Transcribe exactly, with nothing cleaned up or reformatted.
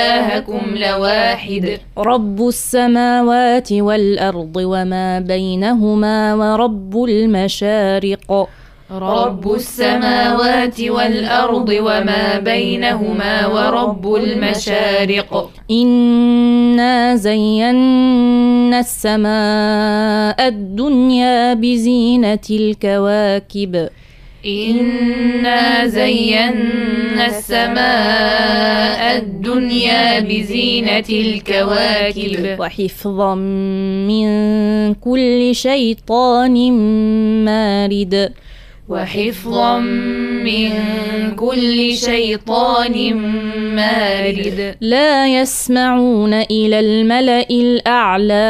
إلهكم لواحد رب السماوات والأرض وما بينهما ورب المشارق رب السماوات والأرض وما بينهما ورب المشارق إنا زينا السماء الدنيا بزينة الكواكب إنا زينا السماء الدنيا بزينة الكواكب وحفظا من كل شيطان مارد وحفظا من كل شيطان مارد لا يسمعون إلى الملأ الأعلى